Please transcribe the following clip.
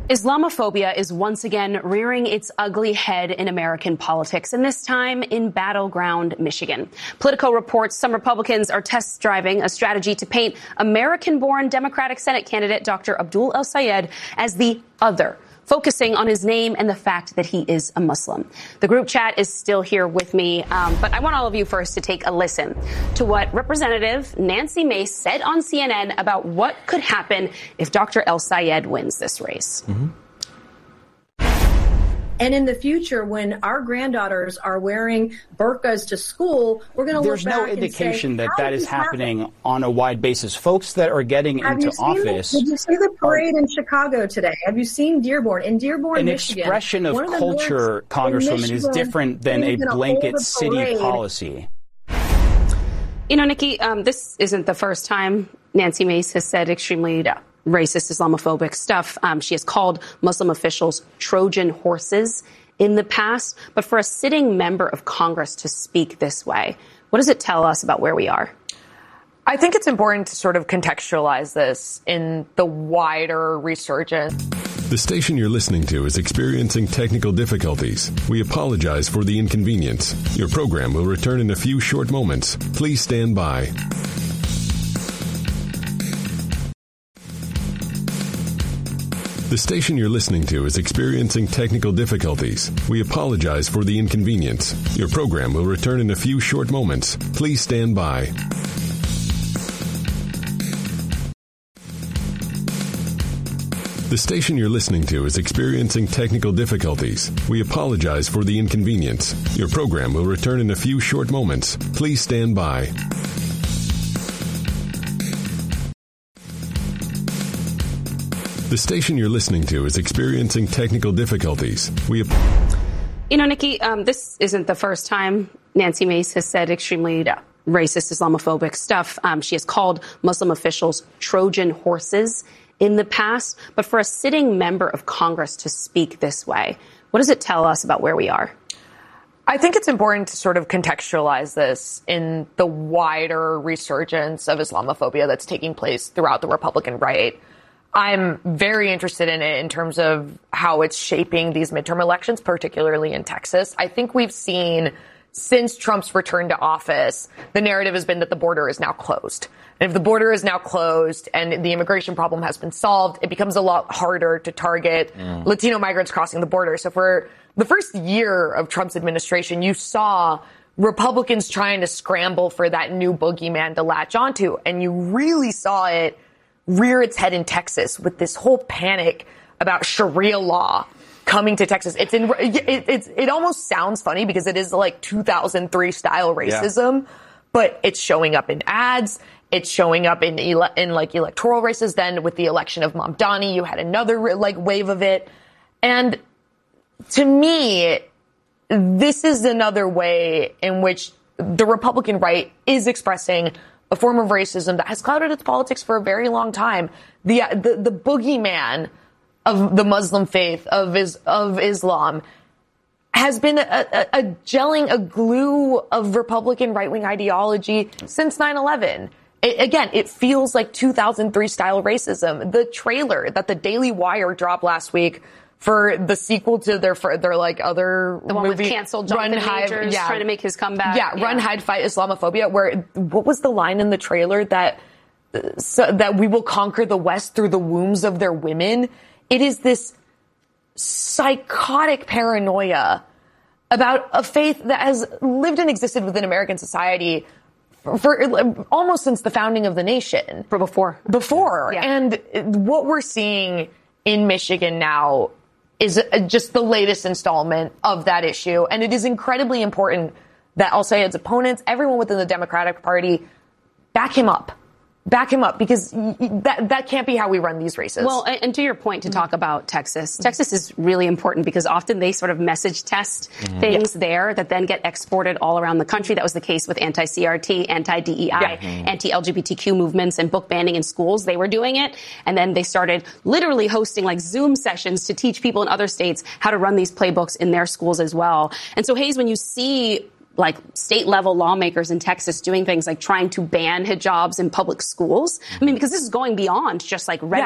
Islamophobia is once again rearing its ugly head in American politics, and this time in battleground Michigan. Politico reports some Republicans are test driving a strategy to paint American-born Democratic Senate candidate Dr. Abdul El-Sayed as the other, focusing on his name and the fact that he is a Muslim. The group chat is still here with me, but I want all of you first to take a listen to what Representative Nancy Mace said on CNN about what could happen if Dr. El-Sayed wins this race. And in the future, when our granddaughters are wearing burqas to school, we're going to look back and say, there's no indication that that is happening on a wide basis. Folks that are getting into office. Did you see the parade in Chicago today? Have you seen Dearborn? In Dearborn, Michigan, an expression of culture, Congresswoman, is different than a blanket city policy. You know, Nikki, this isn't the first time Nancy Mace has said extremely racist, Islamophobic stuff. She has called Muslim officials Trojan horses in the past. But for a sitting member of Congress to speak this way, what does it tell us about where we are? I think it's important to sort of contextualize this in the wider resurgence. The station you're listening to is experiencing technical difficulties. We apologize for the inconvenience. Your program will return in a few short moments. Please stand by. The station you're listening to is experiencing technical difficulties. We apologize for the inconvenience. Your program will return in a few short moments. Please stand by. The station you're listening to is experiencing technical difficulties. We apologize for the inconvenience. Your program will return in a few short moments. Please stand by. The station you're listening to is experiencing technical difficulties. You know, Nikki, this isn't the first time Nancy Mace has said extremely racist, Islamophobic stuff. She has called Muslim officials Trojan horses in the past. But for a sitting member of Congress to speak this way, what does it tell us about where we are? I think it's important to sort of contextualize this in the wider resurgence of Islamophobia that's taking place throughout the Republican right. I'm very interested in it in terms of how it's shaping these midterm elections, particularly in Texas. I think we've seen since Trump's return to office, the narrative has been that the border is now closed. And if the border is now closed and the immigration problem has been solved, it becomes a lot harder to target Latino migrants crossing the border. So for the first year of Trump's administration, you saw Republicans trying to scramble for that new boogeyman to latch onto. And you really saw it rear its head in Texas with this whole panic about Sharia law coming to Texas. It almost sounds funny because it is like 2003 style racism, but it's showing up in ads. It's showing up in electoral races. Then with the election of Mamdani, you had another wave of it. And to me, this is another way in which the Republican right is expressing a form of racism that has clouded its politics for a very long time. The boogeyman of the Muslim faith, of Islam, has been a gelling, a glue of Republican right-wing ideology since 9/11. It feels like 2003 style racism. The trailer that the Daily Wire dropped last week for the sequel to their other the one movie, with canceled Jonathan Majors trying to make his comeback. Run, Hide, Fight Islamophobia. What was the line in the trailer that we will conquer the West through the wombs of their women? It is this psychotic paranoia about a faith that has lived and existed within American society for almost since the founding of the nation. Before. Yeah. And what we're seeing in Michigan now is just the latest installment of that issue. And it is incredibly important that El-Sayed's opponents, everyone within the Democratic Party, back him up, because that can't be how we run these races. Well, and to your point, to talk about Texas is really important because often they sort of message test things there that then get exported all around the country. That was the case with anti-CRT, anti-DEI, anti-LGBTQ movements and book banning in schools. They were doing it. And then they started literally hosting like Zoom sessions to teach people in other states how to run these playbooks in their schools as well. And so, Hayes, when you see like state level lawmakers in Texas doing things like trying to ban hijabs in public schools. I mean, because this is going beyond just like red